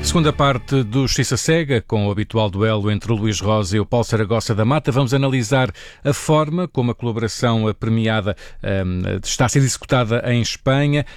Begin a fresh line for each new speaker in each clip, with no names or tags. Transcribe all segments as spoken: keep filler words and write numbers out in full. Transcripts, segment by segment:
Segunda parte do Justiça Cega, com o habitual duelo entre o Luís Rosa e o Paulo Saragossa da Mata. Vamos analisar a forma como a colaboração premiada um, está a ser executada em Espanha,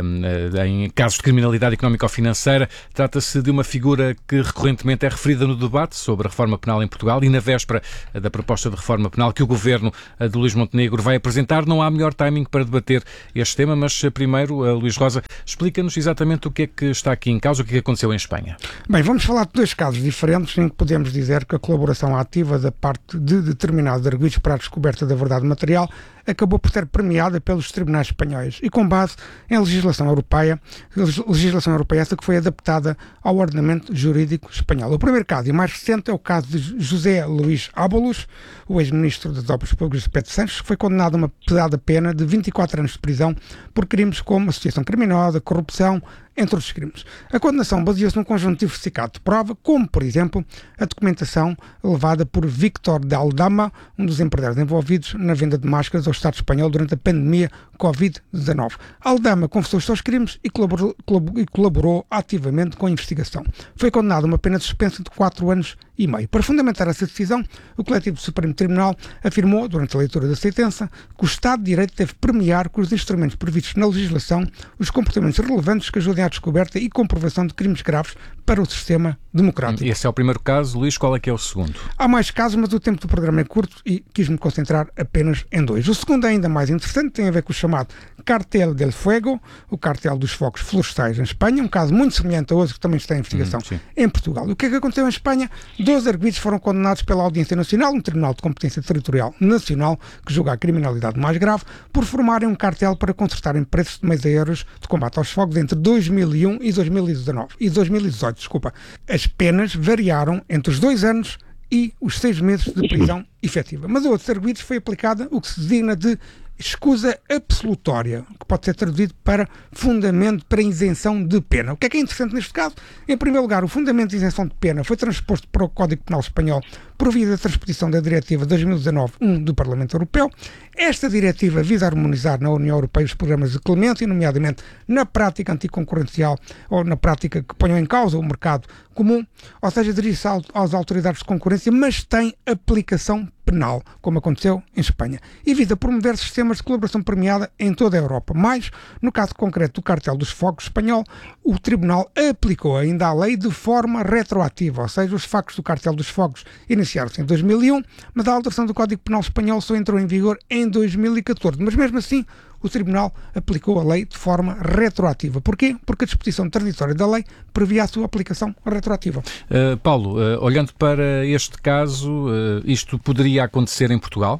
um, em casos de criminalidade económico-financeira. Trata-se de uma figura que recorrentemente é referida no debate sobre a reforma penal em Portugal e na véspera da proposta de reforma penal que o governo de Luís Montenegro vai apresentar. Não há melhor timing para debater este tema, mas primeiro, Luís Rosa, explica-nos exatamente o que é que está aqui em causa, o que é que aconteceu em Espanha.
Bem, vamos falar de dois casos diferentes em que podemos dizer que a colaboração ativa da parte de determinados arguidos para a descoberta da verdade material acabou por ser premiada pelos tribunais espanhóis e com base em legislação europeia, legislação europeia essa que foi adaptada ao ordenamento jurídico espanhol. O primeiro caso e mais recente é o caso de José Luís Ábalos, o ex-ministro das Obras Públicas de Pedro Sanches, que foi condenado a uma pesada pena de vinte e quatro anos de prisão por crimes como associação criminosa, corrupção, entre outros crimes. A condenação baseou-se num conjunto diversificado de prova, como, por exemplo, a documentação levada por Víctor de Aldama, um dos empresários envolvidos na venda de máscaras ao Estado espanhol durante a pandemia covid dezenove. Aldama confessou os seus crimes e colaborou, colaborou, e colaborou ativamente com a investigação. Foi condenado a uma pena de suspensa de quatro anos e meio. Para fundamentar essa decisão, o Coletivo do Supremo Tribunal afirmou, durante a leitura da sentença, que o Estado de Direito deve premiar com os instrumentos previstos na legislação os comportamentos relevantes que ajudem à descoberta e comprovação de crimes graves para o sistema democrático.
Esse é o primeiro caso. Luís, qual é que é o segundo?
Há mais casos, mas o tempo do programa é curto e quis-me concentrar apenas em dois. O segundo é ainda mais interessante, tem a ver com o chamado Cartel del Fuego, o cartel dos focos florestais em Espanha, um caso muito semelhante a outro que também está em investigação hum, em Portugal. E o que é que aconteceu em Espanha? Dois arguidos foram condenados pela Audiência Nacional, um Tribunal de Competência Territorial Nacional, que julga a criminalidade mais grave, por formarem um cartel para consertarem preços de meio de euros de combate aos fogos entre dois mil e um e dois mil e dezanove e dois mil e dezoito, desculpa. As penas variaram entre os dois anos e os seis meses de prisão efetiva. Mas a outros arguidos foi aplicada o que se designa de escusa absolutória, que pode ser traduzido para fundamento para isenção de pena. O que é que é interessante neste caso? Em primeiro lugar, o fundamento de isenção de pena foi transposto para o Código Penal Espanhol por via da transposição da Diretiva dois mil e dezanove um do Parlamento Europeu. Esta diretiva visa harmonizar na União Europeia os programas de clemência, nomeadamente na prática anticoncorrencial ou na prática que ponham em causa o mercado comum, ou seja, dirige-se às autoridades de concorrência, mas tem aplicação penal, como aconteceu em Espanha, e visa promover sistemas de colaboração premiada em toda a Europa. Mas, no caso concreto do cartel dos fogos espanhol, o Tribunal aplicou ainda a lei de forma retroativa, ou seja, os factos do cartel dos fogos iniciaram-se em dois mil e um, mas a alteração do Código Penal Espanhol só entrou em vigor em dois mil e catorze. Mas mesmo assim, o Tribunal aplicou a lei de forma retroativa. Porquê? Porque a disposição transitória da lei previa a sua aplicação retroativa.
Uh, Paulo, uh, olhando para este caso, uh, isto poderia acontecer em Portugal?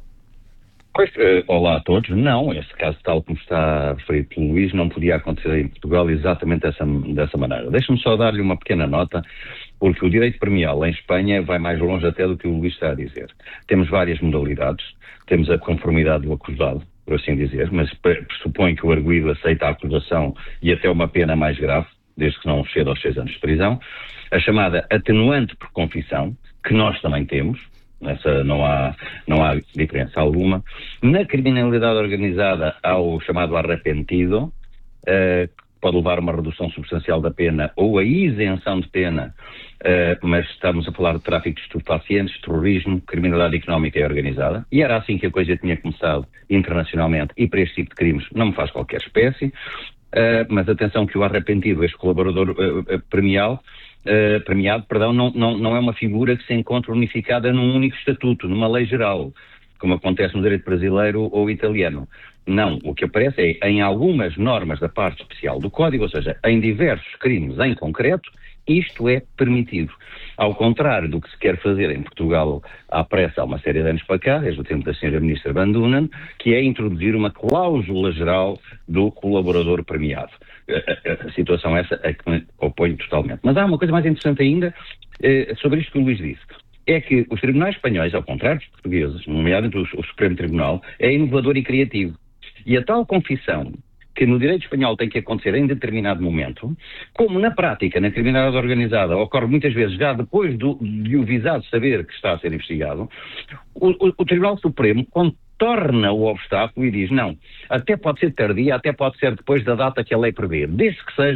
Pois, uh, olá a todos. Não, esse caso, tal como está referido pelo Luís, não podia acontecer em Portugal exatamente dessa, dessa maneira. Deixa-me só dar-lhe uma pequena nota, porque o direito premial em Espanha vai mais longe até do que o Luís está a dizer. Temos várias modalidades, temos a conformidade do acusado, por assim dizer, mas pressupõe que o arguido aceita a acusação e até uma pena mais grave, desde que não exceda aos seis anos de prisão. A chamada atenuante por confissão, que nós também temos, nessa não há, não há diferença alguma. Na criminalidade organizada há o chamado arrepentido, uh, que pode levar a uma redução substancial da pena ou a isenção de pena, uh, mas estamos a falar de tráfico de estupefacientes, terrorismo, criminalidade económica e organizada, e era assim que a coisa tinha começado internacionalmente, e para este tipo de crimes não me faz qualquer espécie, uh, mas atenção que o arrependido, este colaborador uh, uh, premial, uh, premiado, perdão, não, não, não é uma figura que se encontra unificada num único estatuto, numa lei geral, como acontece no direito brasileiro ou italiano. Não, o que aparece é em algumas normas da parte especial do Código, ou seja, em diversos crimes em concreto, isto é permitido. Ao contrário do que se quer fazer em Portugal à pressa há uma série de anos para cá, desde o tempo da senhora Ministra Van Dunen, que é introduzir uma cláusula geral do colaborador premiado. A, a, a situação essa é que me oponho totalmente. Mas há uma coisa mais interessante ainda eh, sobre isto que o Luís disse. É que os tribunais espanhóis, ao contrário dos portugueses, nomeadamente o, o Supremo Tribunal, é inovador e criativo. E a tal confissão que no direito espanhol tem que acontecer em determinado momento, como na prática, na criminalidade organizada, ocorre muitas vezes já depois do, de o visado saber que está a ser investigado, o, o, o Tribunal Supremo contorna o obstáculo e diz, não, até pode ser tardia, até pode ser depois da data que a lei prevê, desde que seja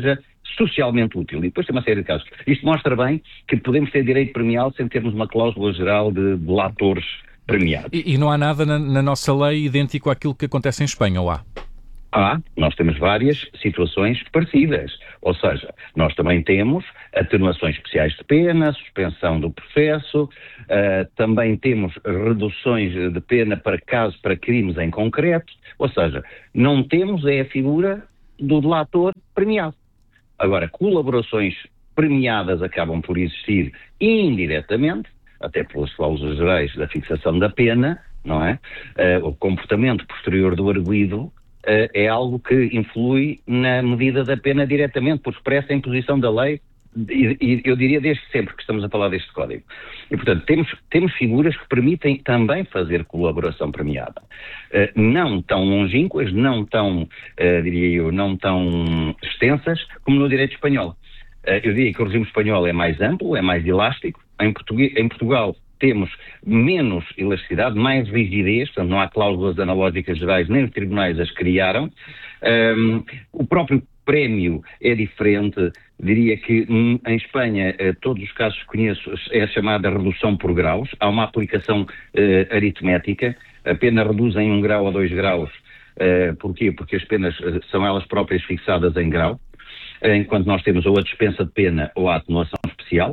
socialmente útil. E depois tem uma série de casos. Isto mostra bem que podemos ter direito premial sem termos uma cláusula geral de delatores premiados.
E, e não há nada na, na nossa lei idêntico àquilo que acontece em Espanha, ou há?
Há, nós temos várias situações parecidas, ou seja, nós também temos atenuações especiais de pena, suspensão do processo, uh, também temos reduções de pena para casos, para crimes em concreto, ou seja, não temos é a figura do delator premiado. Agora, colaborações premiadas acabam por existir indiretamente, até pelas cláusulas gerais da fixação da pena, não é? Uh, o comportamento posterior do arguido é algo que influi na medida da pena diretamente, por expressa imposição da lei, e, e eu diria desde sempre que estamos a falar deste código. E, portanto, temos, temos figuras que permitem também fazer colaboração premiada. Uh, não tão longínquas, não tão, uh, diria eu, não tão extensas como no direito espanhol. Uh, eu diria que o regime espanhol é mais amplo, é mais elástico. Em, Português, em Portugal temos menos elasticidade, mais rigidez, portanto não há cláusulas analógicas gerais, nem os tribunais as criaram. Um, o próprio prémio é diferente, diria que hum, em Espanha eh, todos os casos que conheço é a chamada redução por graus, há uma aplicação eh, aritmética, a pena reduz em um grau a dois graus, eh, porquê? Porque as penas são elas próprias fixadas em grau, eh, enquanto nós temos ou a dispensa de pena ou a atenuação especial.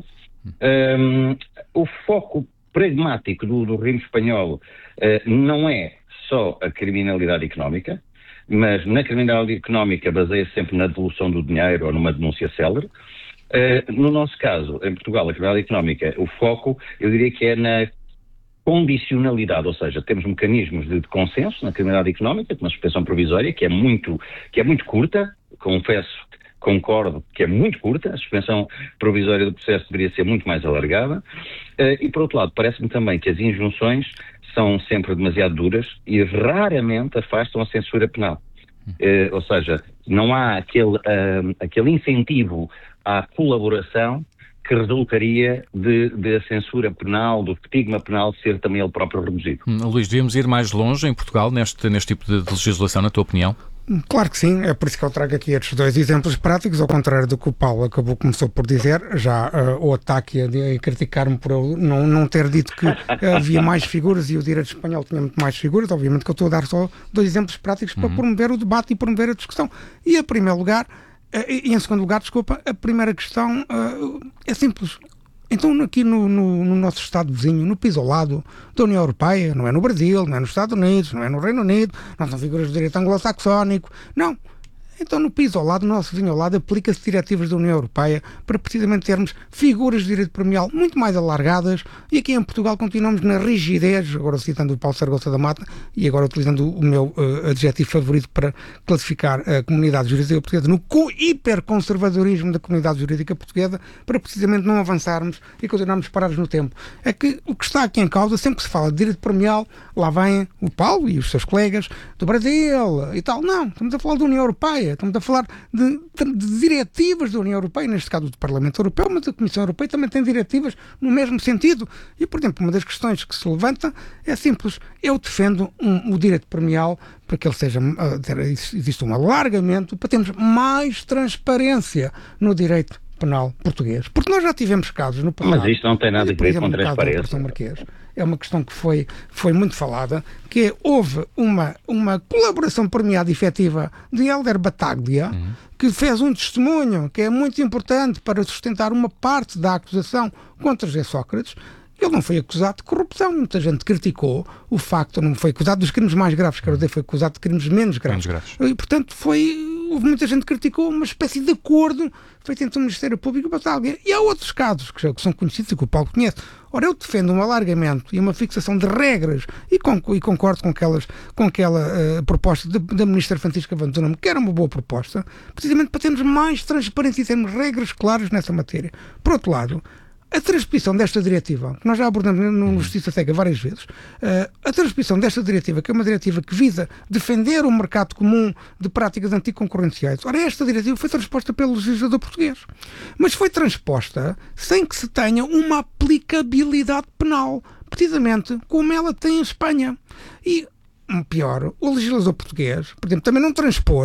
Um, o foco pragmático do, do regime espanhol uh, não é só a criminalidade económica, mas na criminalidade económica baseia-se sempre na devolução do dinheiro ou numa denúncia célere. Uh, no nosso caso, em Portugal, a criminalidade económica, o foco, eu diria que é na condicionalidade, ou seja, temos mecanismos de, de consenso na criminalidade económica, uma suspensão provisória, que é muito, que é muito curta, confesso, concordo que é muito curta, a suspensão provisória do processo deveria ser muito mais alargada, uh, e por outro lado, parece-me também que as injunções são sempre demasiado duras e raramente afastam a censura penal. Uh, ou seja, não há aquele, uh, aquele incentivo à colaboração que resultaria de, de a censura penal, do estigma penal ser também ele próprio reduzido.
Hum, Luís, devíamos ir mais longe em Portugal neste, neste tipo de, de legislação, na tua opinião?
Claro que sim, é por isso que eu trago aqui estes dois exemplos práticos, ao contrário do que o Paulo acabou, começou por dizer, já uh, o ataque a, a criticar-me por eu não, não ter dito que uh, havia mais figuras e o direito espanhol tinha muito mais figuras. Obviamente que eu estou a dar só dois exemplos práticos para uhum. promover o debate e promover a discussão. E, em primeiro lugar, uh, e em segundo lugar, desculpa, a primeira questão uh, é simples. Então, aqui no, no, no nosso Estado vizinho, no piso ao lado da União Europeia, não é no Brasil, não é nos Estados Unidos, não é no Reino Unido, não são figuras de direito anglo-saxónico, não. Então, no piso ao lado, no nosso vizinho ao lado, aplica-se diretivas da União Europeia para precisamente termos figuras de direito premial muito mais alargadas, e aqui em Portugal continuamos na rigidez, agora citando o Paulo Saragossa da Mata, e agora utilizando o meu uh, adjetivo favorito para classificar a comunidade jurídica portuguesa, no hiperconservadorismo da comunidade jurídica portuguesa, para precisamente não avançarmos e continuarmos parados no tempo. É que o que está aqui em causa, sempre que se fala de direito premial, lá vem o Paulo e os seus colegas do Brasil e tal. Não, estamos a falar da União Europeia. Estamos a falar de, de, de diretivas da União Europeia, neste caso do Parlamento Europeu, mas a Comissão Europeia também tem diretivas no mesmo sentido. E, por exemplo, uma das questões que se levanta é simples. Eu defendo um, o direito premial para que ele seja, uh, exista um alargamento, para termos mais transparência no direito penal português. Porque nós já tivemos casos no passado.
Mas isto não tem nada a ver com transparência.
É uma questão que foi, foi muito falada, que é, houve uma, uma colaboração premiada efetiva de Hélder Bataglia, uhum. que fez um testemunho que é muito importante para sustentar uma parte da acusação contra José Sócrates. Ele não foi acusado de corrupção, muita gente criticou o facto, não foi acusado dos crimes mais graves, quero dizer, foi acusado de crimes menos graves. Menos graves. E, portanto, foi, houve muita gente que criticou uma espécie de acordo feito entre o Ministério Público e o Bataglia. E há outros casos que, já, que são conhecidos e que o Paulo conhece. Ora, eu defendo um alargamento e uma fixação de regras e, com, e concordo com, aquelas, com aquela uh, proposta de, da Ministra Francisca Van Dunham, que era uma boa proposta, precisamente para termos mais transparência e termos regras claras nessa matéria. Por outro lado, a transposição desta diretiva, que nós já abordamos no Justiça Cega várias vezes, uh, a transposição desta diretiva, que é uma diretiva que visa defender o mercado comum de práticas anticoncorrenciais, ora, esta diretiva foi transposta pelo legislador português. Mas foi transposta sem que se tenha uma aplicabilidade penal, precisamente como ela tem em Espanha. E, pior, o legislador português, por exemplo, também não transpôs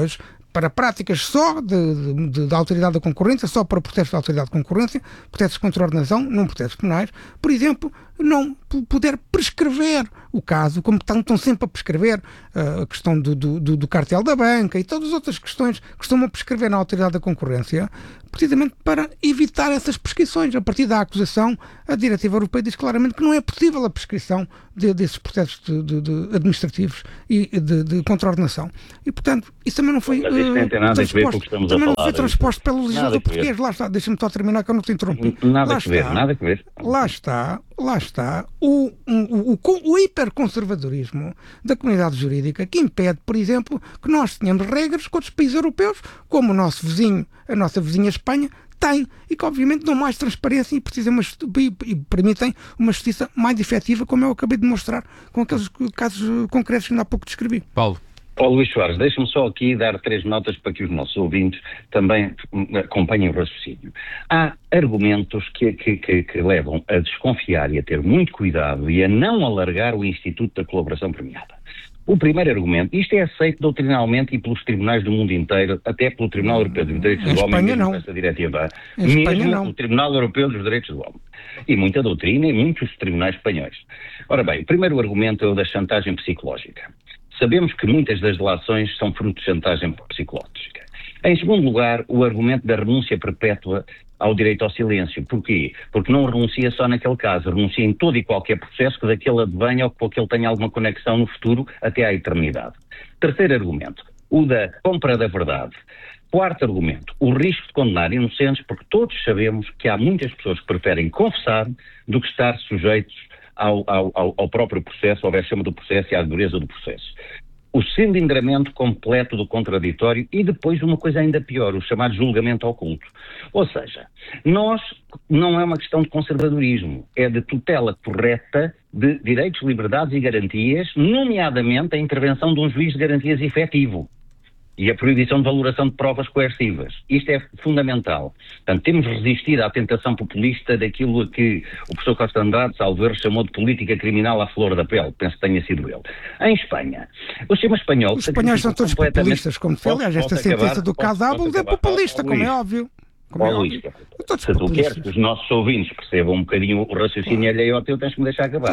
para práticas só de, de, da autoridade da concorrência, só para protestos da autoridade da concorrência, protestos contra a ordenação, não protestos penais, por exemplo, não poder prescrever o caso, como estão, estão sempre a prescrever uh, a questão do, do, do cartel da banca e todas as outras questões que costumam prescrever na autoridade da concorrência, precisamente para evitar essas prescrições. A partir da acusação, a diretiva europeia diz claramente que não é possível a prescrição de, desses processos de, de, de administrativos e de, de contra-ordenação. E, portanto, isso também não foi,
uh, não tem nada a ver com o que estamos
também
a
não
falar,
foi transposto pelo legislador português. Lá está, deixa-me só terminar que eu não te interrompi.
Nada
lá
a ver,
está,
nada a ver.
Lá está, lá está o, o, o, o hiperconservadorismo da comunidade jurídica que impede, por exemplo, que nós tenhamos regras que outros países europeus, como o nosso vizinho, a nossa vizinha Espanha, tem, e que obviamente dão mais transparência e, precisam uma, e, e permitem uma justiça mais efetiva, como eu acabei de mostrar com aqueles casos concretos que ainda há pouco descrevi.
Paulo.
Paulo Luís Soares, deixe-me só aqui dar três notas para que os nossos ouvintes também acompanhem o raciocínio. Há argumentos que, que, que, que levam a desconfiar e a ter muito cuidado e a não alargar o Instituto da Colaboração Premiada. O primeiro argumento, isto é aceito doutrinalmente e pelos tribunais do mundo inteiro, até pelo Tribunal Europeu dos Direitos do Homem, mesmo essa diretiva, mesmo o Tribunal Europeu dos Direitos do Homem. E muita doutrina e muitos tribunais espanhóis. Ora bem, o primeiro argumento é o da chantagem psicológica. Sabemos que muitas das delações são fruto de chantagem psicológica. Em segundo lugar, o argumento da renúncia perpétua ao direito ao silêncio. Porquê? Porque não renuncia só naquele caso, renuncia em todo e qualquer processo que daquele advenha ou que aquele tenha alguma conexão no futuro até à eternidade. Terceiro argumento, o da compra da verdade. Quarto argumento, o risco de condenar inocentes, porque todos sabemos que há muitas pessoas que preferem confessar do que estar sujeitos Ao, ao, ao próprio processo, ao vexame do processo e à dureza do processo. O cilindramento completo do contraditório e depois uma coisa ainda pior, o chamado julgamento oculto. Ou seja, nós não é uma questão de conservadorismo, é de tutela correta de direitos, liberdades e garantias, nomeadamente a intervenção de um juiz de garantias efetivo. E a proibição de valoração de provas coercivas. Isto é fundamental. Portanto, temos resistido à tentação populista daquilo que o professor Costa Andrade, salvo erro, chamou de política criminal à flor da pele. Penso que tenha sido ele. Em Espanha, o sistema espanhol...
Os espanhóis são todos populistas, como se aliás, esta sentença do caso Ábol é populista, como é óbvio. Como é
Luís, se tu queres que os nossos ouvintes percebam um bocadinho o raciocínio claro. alheio ao teu, tens que me deixar acabar.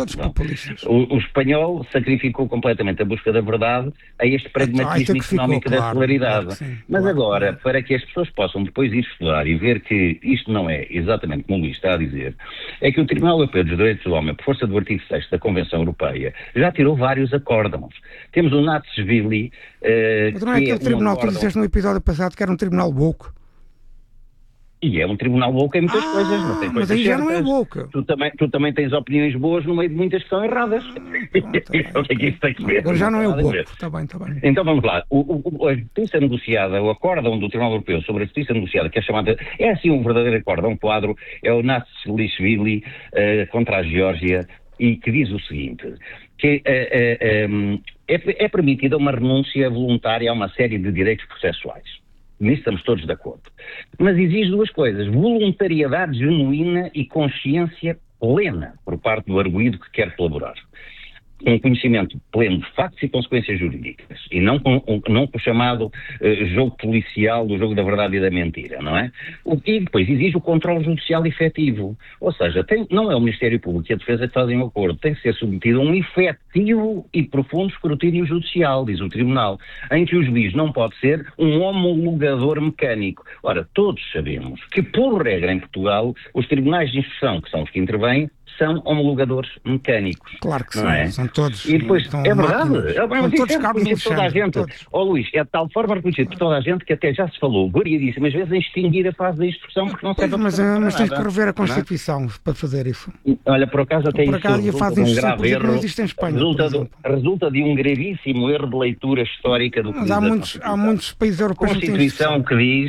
O, o espanhol sacrificou completamente a busca da verdade a este pragmatismo económico da celeridade. Claro, sim, Mas claro, agora, claro. para que as pessoas possam depois ir estudar e ver que isto não é exatamente como o Luís está a dizer, é que o Tribunal Europeu dos Direitos do Homem, por força do artigo sexto da Convenção Europeia, já tirou vários acórdãos. Temos o Natsvili... Uh,
Mas não é aquele tribunal que tu disseste no episódio passado que era um tribunal woke?
E é um tribunal woke em muitas
ah,
coisas, não tem
mas aí já não é woke.
Tu também, tu também tens opiniões boas no meio de muitas que são erradas.
Ah,
o que é que isso tem que ver?
Agora já não é woke. Está bem, está bem.
Então vamos lá. O, o, a justiça negociada, o acórdão do Tribunal Europeu sobre a justiça negociada, que é chamada, é assim um verdadeiro acórdão quadro, é o Natsvili uh, contra a Geórgia, e que diz o seguinte, que uh, uh, um, é, é permitida uma renúncia voluntária a uma série de direitos processuais. Nisso estamos todos de acordo. Mas exige duas coisas, voluntariedade genuína e consciência plena por parte do arguido que quer colaborar. Um conhecimento pleno de factos e consequências jurídicas, e não com, não com o chamado uh, jogo policial do jogo da verdade e da mentira, não é? O, e depois exige o controle judicial efetivo, ou seja, tem, não é o Ministério Público e a Defesa que fazem o acordo, tem que ser submetido a um efetivo e profundo escrutínio judicial, diz o Tribunal, em que o juiz não pode ser um homologador mecânico. Ora, todos sabemos que, por regra em Portugal, os tribunais de instrução, que são os que intervêm, são homologadores mecânicos.
Claro que
não
são,
é?
são todos.
E depois, é verdade, é, é,
são todos carnes
toda a gente. Ó oh, Luís, é de tal forma reconhecido por toda a gente que até já se falou variadíssimas vezes em extinguir a fase da instrução porque não
pois,
serve
mas,
para
mas tens
nada,
que rever a Constituição é? para fazer isso.
Olha, por acaso até
por acaso,
isso
a fase
resulta de um grave erro.
Não existe em Espanha,
resulta, do, resulta de um gravíssimo erro de leitura histórica do que
Mas há muitos, há muitos países europeus
que Constituição que diz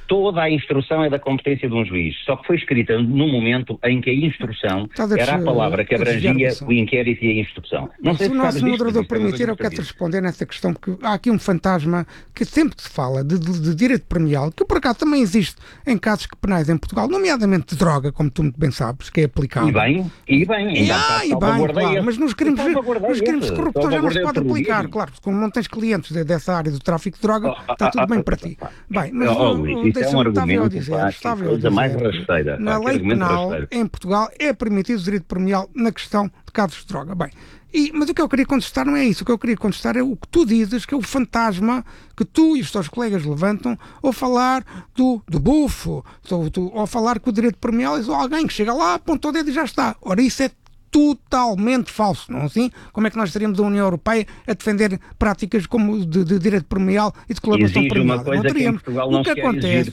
toda a instrução é da competência de um juiz, só que foi escrita no momento em que a instrução era a palavra que abrangia o inquérito e a instrução.
Não sei se o nosso moderador permitir, eu quero responder nessa questão, porque há aqui um fantasma que sempre se fala de, de, de direito premial, que por acaso também existe em casos penais em Portugal, nomeadamente de droga, como tu muito bem sabes, que é aplicado.
E bem, e bem.
E, ah, e bem, claro, mas nos crimes, nos crimes de corrupção já não se pode aplicar, claro, como não tens clientes dessa área do tráfico de droga, está tudo bem para ti. Bem, mas
oh, Luís, isso é um argumento,
dizer,
pá,
estava
coisa
dizer,
mais rasteira.
Na
pá,
lei penal,
rasteiro.
em Portugal, é permitido o direito premial na questão de casos de droga. Bem, e, mas o que eu queria contestar não é isso. O que eu queria contestar é o que tu dizes, que é o fantasma que tu e os teus colegas levantam ao falar do, do bufo, ou, do, ou falar que o direito premial é só alguém que chega lá, aponta o dedo e já está. Ora, isso é totalmente falso, não é assim? Como é que nós estaríamos da União Europeia a defender práticas como de, de direito premial e de colaboração
Exige
premiada?
uma coisa
não teríamos.
Que em Portugal não
o que
se
acontece,